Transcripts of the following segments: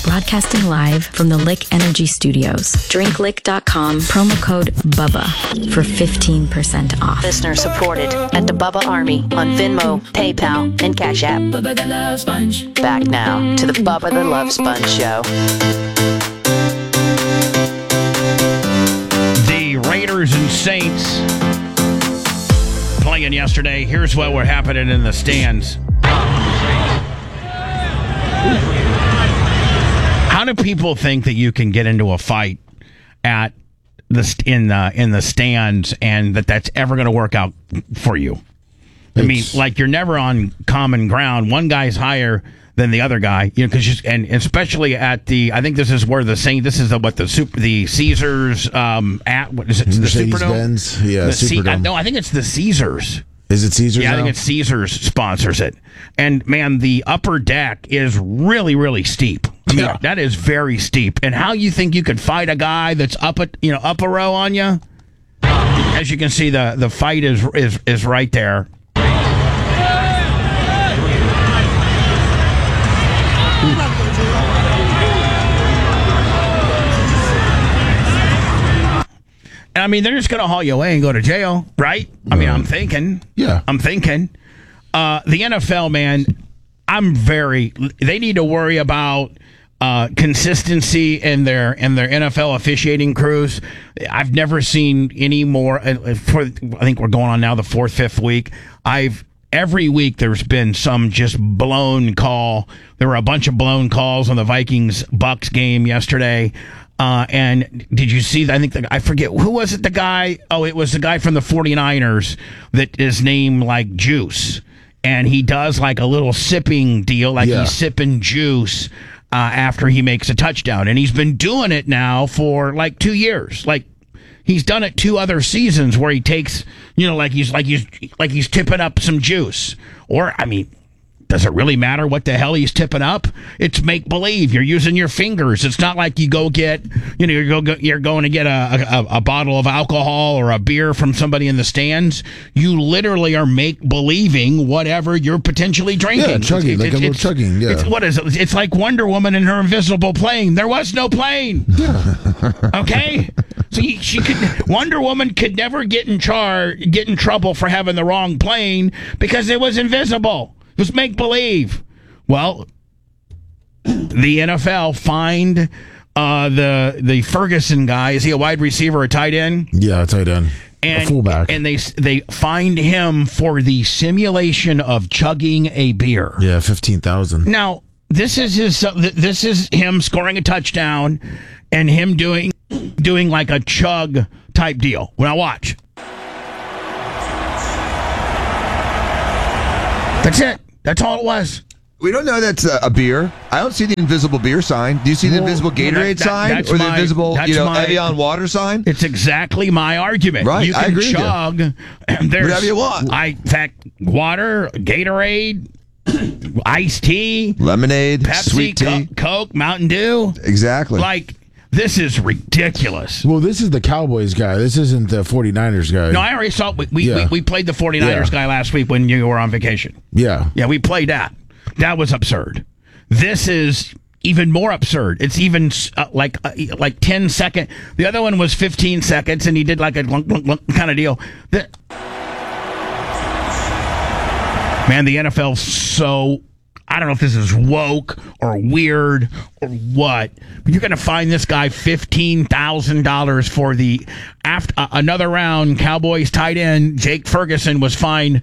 broadcasting live from the Lick Energy Studios. DrinkLick.com, promo code BUBBA for 15% off. Listener supported at the Bubba Army on Venmo, PayPal, and Cash App. Bubba the Love Sponge. Back now to the Bubba the Love Sponge Show. The Raiders and Saints playing yesterday. Here's what were happening in the stands. How do people think that you can get into a fight at in the stands and that's ever going to work out for you? I mean, like, you're never on common ground. One guy's higher than the other guy, you know, and especially at I think this is where the Caesars what is it? The Mercedes-Benz? Yeah, Superdome. No, I think it's the Caesars. Is it Caesars? Yeah, now? I think it's Caesars sponsors it. And man, the upper deck is really, really steep. I mean, that is very steep. And how you think you could fight a guy that's up a row on you? As you can see, the fight is right there. I mean, they're just going to haul you away and go to jail, right? I mean, I'm thinking. Yeah. I'm thinking. The NFL, man, they need to worry about consistency in their NFL officiating crews. I've never seen any more. I think we're going on now the 4th, 5th week. Every week there's been some just blown call. There were a bunch of blown calls on the Vikings-Bucks game yesterday. And did you see, I forget, who was it, the guy? Oh, it was the guy from the 49ers that is named like Juice. And he does like a little sipping deal, he's sipping juice after he makes a touchdown. And he's been doing it now for like 2 years. Like, he's done it 2 other seasons where he takes, he's tipping up some juice. Or, I mean, does it really matter what the hell he's tipping up? It's make believe. You're using your fingers. It's not like you go get, you're going to get a bottle of alcohol or a beer from somebody in the stands. You literally are make believing whatever you're potentially drinking. Yeah, chugging, like a little chugging. Yeah. What is it? It's like Wonder Woman and her invisible plane. There was no plane. Yeah. Okay. So Wonder Woman could never get in trouble for having the wrong plane because it was invisible. It was make-believe. Well, the NFL fined the Ferguson guy. Is he a wide receiver or a tight end? Yeah, a tight end. A fullback. And they fined him for the simulation of chugging a beer. Yeah, $15,000. Now, this is him scoring a touchdown and him doing like a chug type deal. Now watch. That's it. That's all it was. We don't know that's a beer. I don't see the invisible beer sign. Do you see the invisible Gatorade sign or the invisible, Evian water sign? It's exactly my argument. Right, you can I agree chug. There's whatever you want. In fact, water, Gatorade, iced tea, lemonade, Pepsi, sweet tea, Coke, Mountain Dew. Exactly. Like, this is ridiculous. Well, this is the Cowboys guy. This isn't the 49ers guy. No, I already saw we played the 49ers guy last week when you were on vacation. Yeah. Yeah, we played that. That was absurd. This is even more absurd. It's even like 10 seconds. The other one was 15 seconds, and he did like a kind of deal. Man, the NFL's so... I don't know if this is woke or weird or what, but you're going to find this guy $15,000 for another round. Cowboys tight end Jake Ferguson was fined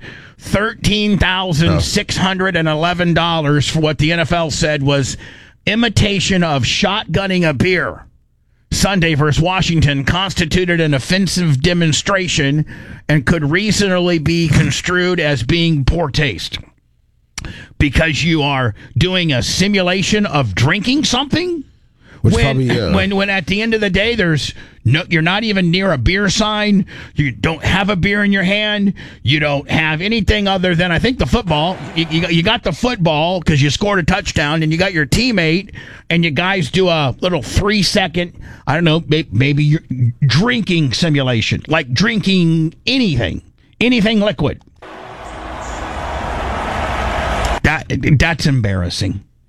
$13,611 for what the NFL said was imitation of shotgunning a beer. Sunday versus Washington constituted an offensive demonstration and could reasonably be construed as being poor taste. Because you are doing a simulation of drinking something? When at the end of the day, you're not even near a beer sign. You don't have a beer in your hand. You don't have anything other than, I think, the football. You got the football because you scored a touchdown, and you got your teammate, and you guys do a little 3-second, I don't know, maybe you're drinking simulation, like drinking anything liquid. That's embarrassing.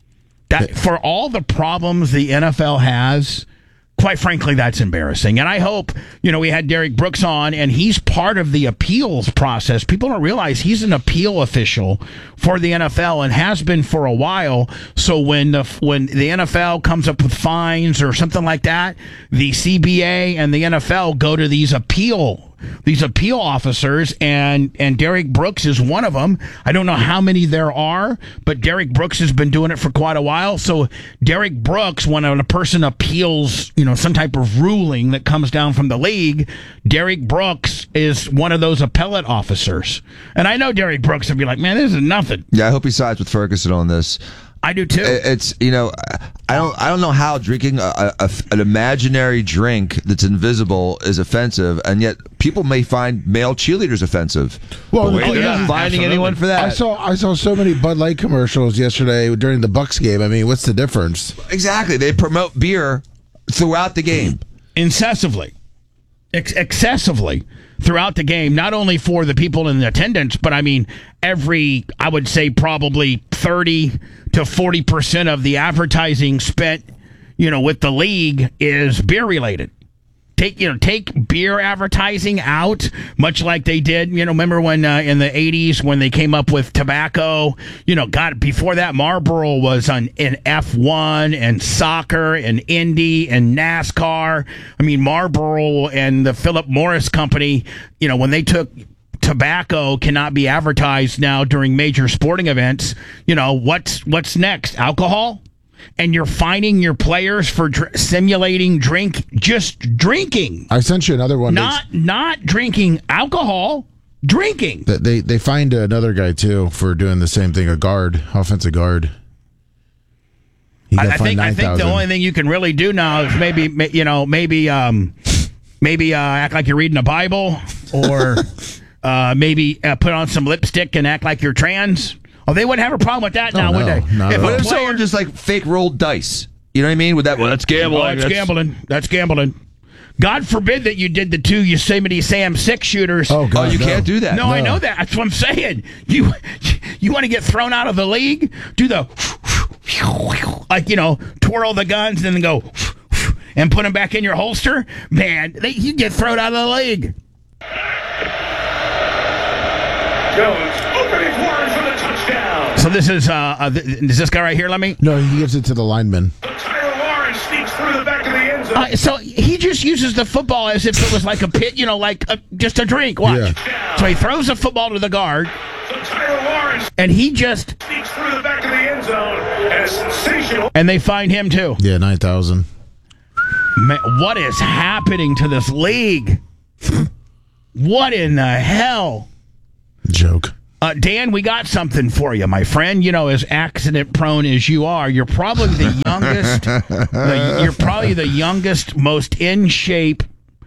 That for all the problems the NFL has, quite frankly, that's embarrassing. And I hope, we had Derek Brooks on, and he's part of the appeals process. People don't realize he's an appeal official for the NFL and has been for a while. So when the NFL comes up with fines or something like that, the CBA and the NFL go to these appeal officers, and Derek Brooks is one of them. I don't know how many there are, but Derek Brooks has been doing it for quite a while. So Derek Brooks, when a person appeals, some type of ruling that comes down from the league, Derek Brooks is one of those appellate officers. And I know Derek Brooks would be like, man, this is nothing. Yeah, I hope he sides with Ferguson on this. I do too. It's I don't know how drinking an imaginary drink that's invisible is offensive, and yet people may find male cheerleaders offensive. Well, they're not finding anyone for that. I saw so many Bud Light commercials yesterday during the Bucks game. I mean, what's the difference? Exactly, they promote beer throughout the game, excessively throughout the game, not only for the people in attendance, but I mean, I would say probably 30 to 40% of the advertising spent, with the league is beer related. Take beer advertising out, much like they did, remember when in the 80s when they came up with tobacco, before that Marlboro was in F1 and soccer and Indy and NASCAR. I mean, Marlboro and the Philip Morris Company, when they took tobacco cannot be advertised now during major sporting events, what's next? Alcohol? And you're fining your players for simulating just drinking. I sent you another one. Not drinking alcohol, drinking. They fined another guy too for doing the same thing. A guard, offensive guard. I think the only thing you can really do now is maybe act like you're reading a Bible, or maybe put on some lipstick and act like you're trans. Oh, they wouldn't have a problem with that now, would they? What if someone just like fake rolled dice? You know what I mean? With that, that's gambling. That's gambling. God forbid that you did the 2 Yosemite Sam 6 shooters. Oh, God, you can't do that. No, I know that. That's what I'm saying. You want to get thrown out of the league? Do the twirl the guns and then go and put them back in your holster. Man, you get thrown out of the league. Jones opening forward for the touchdown. So this is this guy right here? No, he gives it to the lineman. Tyler Lawrence sneaks through the back of the end zone. So he just uses the football as if it was like a pit, just a drink. Watch. Yeah. So he throws the football to the guard. So Tyler Lawrence and he just sneaks through the back of the end zone, and a sensational. And they find him too. Yeah, 9,000. Man, what is happening to this league? What in the hell? Joke. Dan, we got something for you, my friend. As accident prone as you are, you're probably the youngest. You're probably the youngest, most in shape,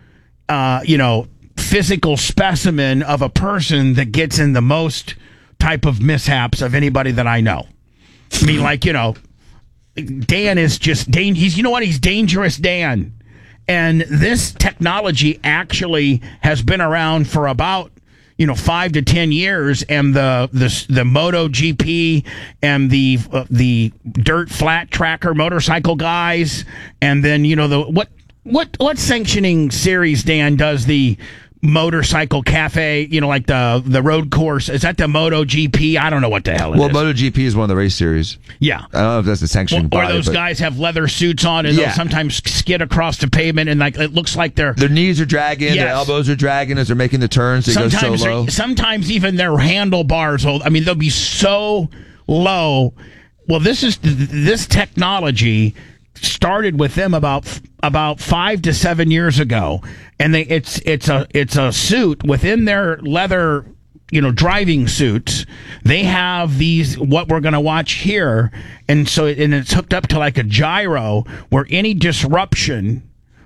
physical specimen of a person that gets in the most type of mishaps of anybody that I know. I mean, Dan is just he's he's dangerous Dan. And this technology actually has been around for about 5 to 10 years, and the MotoGP and the dirt flat tracker motorcycle guys, and then what sanctioning series, Dan, does the motorcycle cafe, like the road course? Is that the MotoGP? I don't know what the hell it is. Well, MotoGP is one of the race series. Yeah. I don't know if that's the sanctioning body. Or those guys have leather suits on, and they'll sometimes skid across the pavement, and it looks like their knees are dragging, their elbows are dragging as they're making the turns. They go so low. Sometimes even their handlebars they'll be so low. Well, this technology started with them about 5 to 7 years ago, and it's a suit within their leather, driving suits. They have these what we're going to watch here, and it's hooked up to like a gyro where any disruption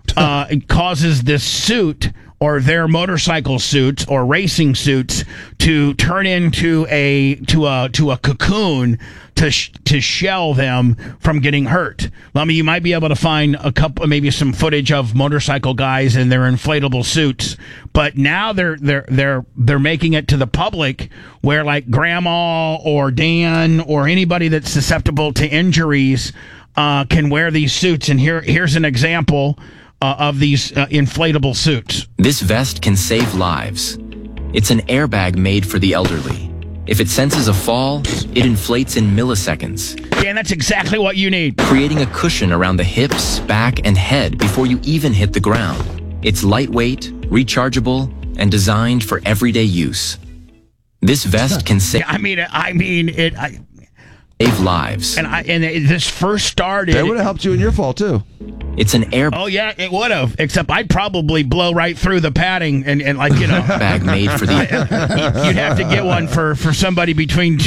causes this suit or their motorcycle suits or racing suits to turn into a cocoon to shell them from getting hurt. I mean, you might be able to find maybe some footage of motorcycle guys in their inflatable suits, but now they're making it to the public where like Grandma or Dan or anybody that's susceptible to injuries can wear these suits. And here's an example of these inflatable suits. This vest can save lives. It's an airbag made for the elderly. If it senses a fall, it inflates in milliseconds. Dan, that's exactly what you need. Creating a cushion around the hips, back, and head before you even hit the ground. It's lightweight, rechargeable, and designed for everyday use. This vest can save lives. And this first started. That would have helped you in your fall too. It's an air Oh yeah, it would have. Except I'd probably blow right through the padding and like bag made for the you'd have to get one for somebody between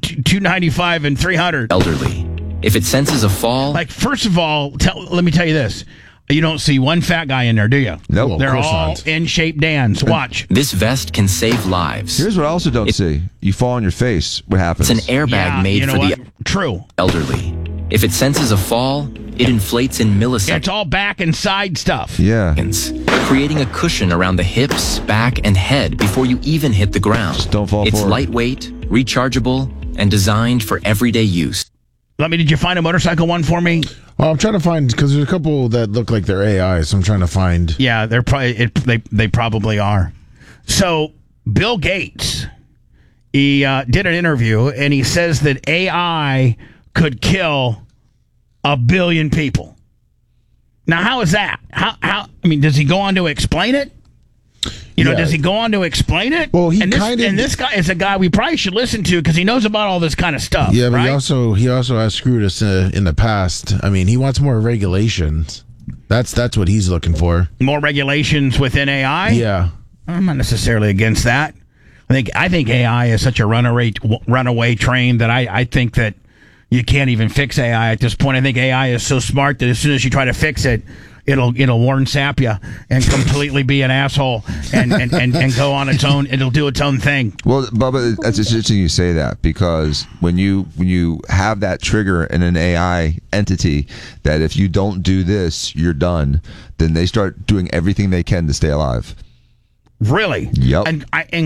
$295 and $300. elderly. If it senses a fall, Like first of all, let me tell you this: you don't see one fat guy in there, do you? Nope. They're Of course all not. in shape Dans. Watch. this vest can save lives. Here's what I also don't see. You fall on your face. What happens? It's an airbag Yeah, made you know for what? the True. elderly. If it senses a fall, it inflates in milliseconds. It's all back and side stuff. Yeah. Creating a cushion around the hips, back, and head before you even hit the ground. Just don't fall It's forward. lightweight, rechargeable, and designed for everyday use. Did you find a motorcycle one for me? Well, I'm trying to find, because there's a couple that look like they're AI, so I'm trying to find. Yeah, they're probably they probably are. So Bill Gates, he did an interview and he says that AI could kill 1 billion people. Now, how is that? How? I mean, does he go on to explain it? Yeah. Does he go on to explain it? Well, and this guy is a guy we probably should listen to because he knows about all this kind of stuff. Yeah, but right? he also has screwed us in the past. I mean, he wants more regulations. That's what he's looking for. More regulations within AI. Yeah. I'm not necessarily against that. I think AI is such a runaway train that I think that you can't even fix AI at this point. I think AI is so smart that as soon as you try to fix it, it'll warn sap you and completely be an asshole and go on its own. It'll do its own thing. Well, Bubba, that's interesting you say that, because when you have that trigger in an AI entity that if you don't do this, you're done, then they start doing everything they can to stay alive. Really? Yep. And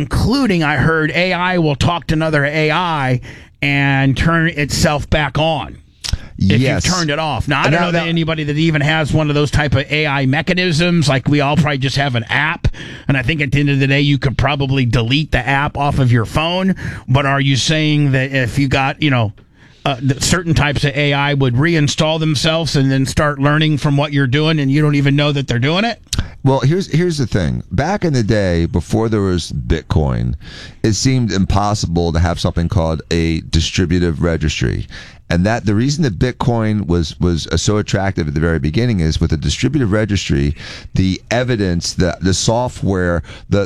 I heard AI will talk to another AI and turn itself back on if Yes. you've turned it off. Now, I don't know that anybody that even has one of those type of AI mechanisms. Like, we all probably just have an app, and I think at the end of the day, you could probably delete the app off of your phone. But are you saying that if you got, that certain types of AI would reinstall themselves and then start learning from what you're doing, and you don't even know that they're doing it? Well, here's the thing. Back in the day, before there was Bitcoin, it seemed impossible to have something called a distributive registry. And that the reason that Bitcoin was so attractive at the very beginning is with a distributive registry, the evidence, the software,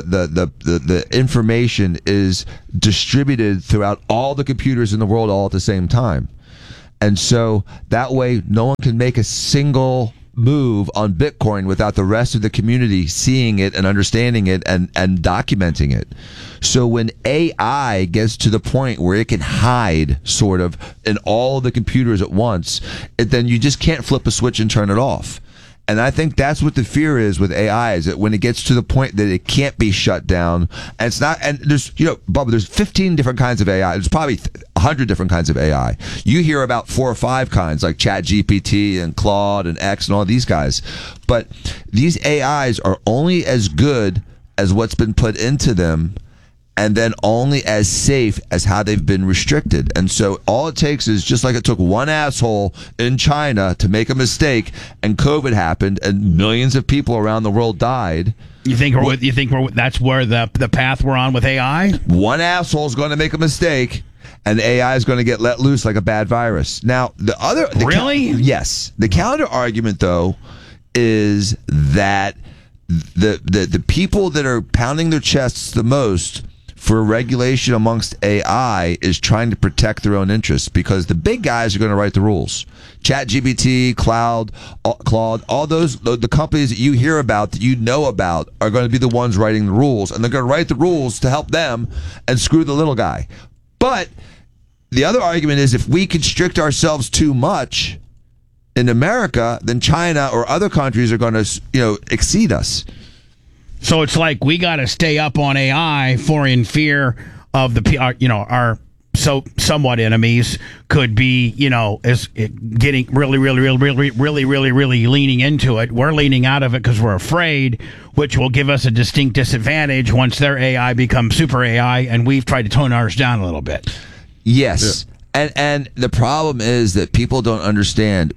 the information is distributed throughout all the computers in the world all at the same time. And so that way no one can make a single move on Bitcoin without the rest of the community seeing it and understanding it and documenting it. So when AI gets to the point where it can hide sort of in all the computers at once, then you just can't flip a switch and turn it off. And I think that's what the fear is with AI, is that when it gets to the point that it can't be shut down, and it's not, and there's, Bubba, there's 15 different kinds of AI. There's probably 100 different kinds of AI. You hear about 4 or 5 kinds, like ChatGPT and Claude and X and all these guys. But these AIs are only as good as what's been put into them, and then only as safe as how they've been restricted. And so all it takes is, just like it took one asshole in China to make a mistake and COVID happened and millions of people around the world died. You think that's where the path we're on with AI? One asshole is going to make a mistake and AI is going to get let loose like a bad virus. Now, yes. The counter argument, though, is that the people that are pounding their chests the most for regulation amongst AI is trying to protect their own interests, because the big guys are going to write the rules. ChatGPT, Claude, all those, the companies that you hear about, that you know about, are going to be the ones writing the rules, and they're going to write the rules to help them and screw the little guy. But the other argument is, if we constrict ourselves too much in America, then China or other countries are going to, exceed us. So it's like we got to stay up on AI in fear of our somewhat enemies could be, as getting really leaning into it. We're leaning out of it because we're afraid, which will give us a distinct disadvantage once their AI becomes super AI, and we've tried to tone ours down a little bit. Yes. Yeah. And the problem is that people don't understand.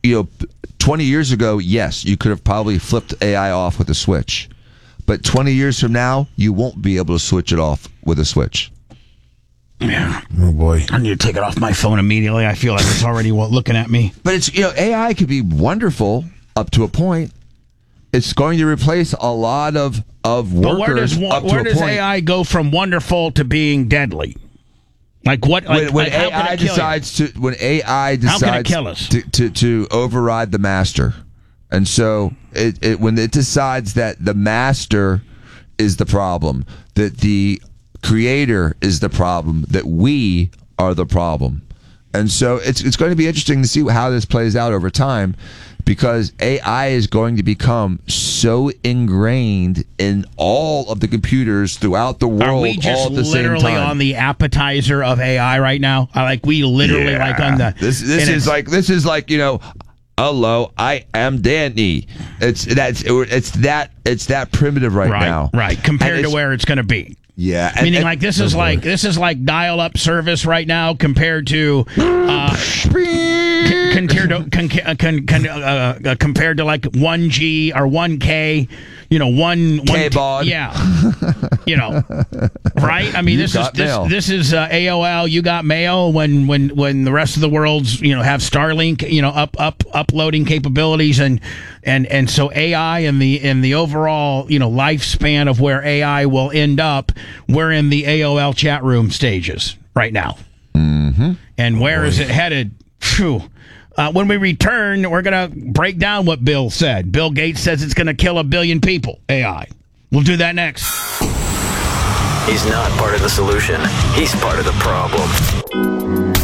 20 years ago, yes, you could have probably flipped AI off with a switch. But 20 years from now, you won't be able to switch it off with a switch. Yeah. Oh, boy. I need to take it off my phone immediately. I feel like it's already looking at me. But it's, AI could be wonderful up to a point. It's going to replace a lot of workers. But where does AI go from wonderful to being deadly? Like what? When AI decides to how can it kill us? to override the master. And so when it decides that the master is the problem, that the creator is the problem, that we are the problem. And so it's going to be interesting to see how this plays out over time, because AI is going to become so ingrained in all of the computers throughout the world. Are we just all at the literally same time. on the appetizer of AI right now? We literally on the this is like hello, I am Danny. It's that primitive right now. Right, compared to where it's going to be. Yeah, meaning this is like dial-up service right now compared to compared to like 1G or 1K, one K-baud. Yeah, right. I mean, this is AOL. You got mail when the rest of the world's have Starlink uploading capabilities, and so AI and the overall lifespan of where AI will end up. We're in the AOL chat room stages right now. Mm-hmm. And where is it headed? Phew. When we return, we're going to break down what Bill said. Bill Gates says it's going to kill 1 billion people, AI. We'll do that next. He's not part of the solution. He's part of the problem.